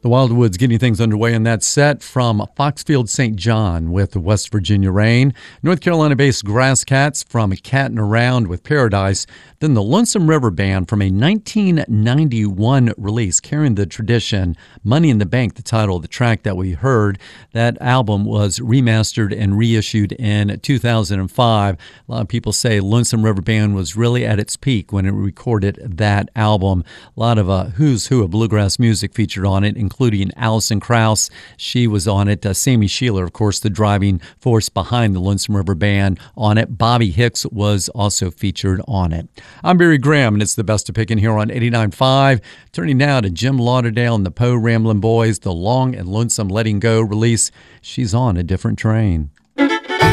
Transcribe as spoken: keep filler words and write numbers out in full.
The Wildwoods getting things underway in that set from Foxfield Saint John with West Virginia Rain. North Carolina-based Grass Cats from Cattin' Around with Paradise. Then the Lonesome River Band from a nineteen ninety-one release carrying the tradition, Money in the Bank, the title of the track that we heard. That album was remastered and reissued in two thousand five. A lot of people say Lonesome River Band was really at its peak when it recorded that album. A lot of uh, who's who of bluegrass music featured on it, including Alison Krauss. She was on it. Uh, Sammy Sheeler, of course, the driving force behind the Lonesome River Band on it. Bobby Hicks was also featured on it. I'm Barry Graham, and it's the best of picking here on eighty-nine point five. Turning now to Jim Lauderdale and the Poe Ramblin' Boys, the Long and Lonesome Letting Go release, She's on a Different Train.